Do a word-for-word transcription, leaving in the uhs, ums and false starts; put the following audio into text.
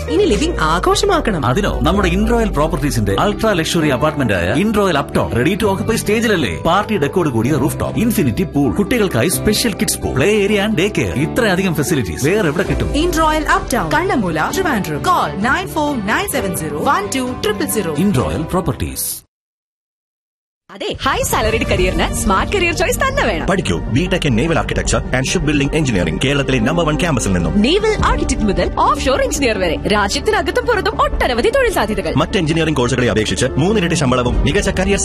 ഇനി ലിവിംഗ് ആഘോഷമാക്കണം. അതിനോ നമ്മുടെ ഇൻറോയൽ പ്രോപ്പർട്ടീസിന്റെ അൾട്രാ ലക്ഷറി അപ്പാർട്ട്മെന്റ് ആയ ഇൻറോയൽ Upton ready to occupy സ്റ്റേജിലല്ലേ. Party ഡെക്കോട് കൂടിയ റൂഫ് ടോപ്പ്, ഇൻഫിനിറ്റി പൂൾ, കുട്ടികൾക്കായി special kids pool, play area and day care. ഇത്രയധികം ഫെസിലിറ്റീസ് വേറെ എവിടെ കിട്ടും? ഇൻറോയൽ uptown, Kannammoola, Trivandrum. Call nine four nine seven zero one two triple zero. ഇൻറോയൽ properties. അതെ, high salaried കരിയറിന് smart career choice തന്നെ വേണം. പഠിക്കൂ BTech in naval architecture and ship building engineering, കേരളത്തിലെ number one ക്യാമ്പസിൽ നിന്നും. നേവൽ ആർക്കിടെക്ട് മുതൽ ഓഫ് ഷോർ എഞ്ചിനീയർ വരെ രാജ്യത്തിനകത്തും പുറത്തും ഒട്ടനവധി തൊഴിൽ സാധ്യതകൾ. മറ്റ് എഞ്ചിനീയറിംഗ് കോഴ്സുകളെ അപേക്ഷിച്ച് മൂന്നിരട്ടി ശമ്പളവും മികച്ച കരിയർ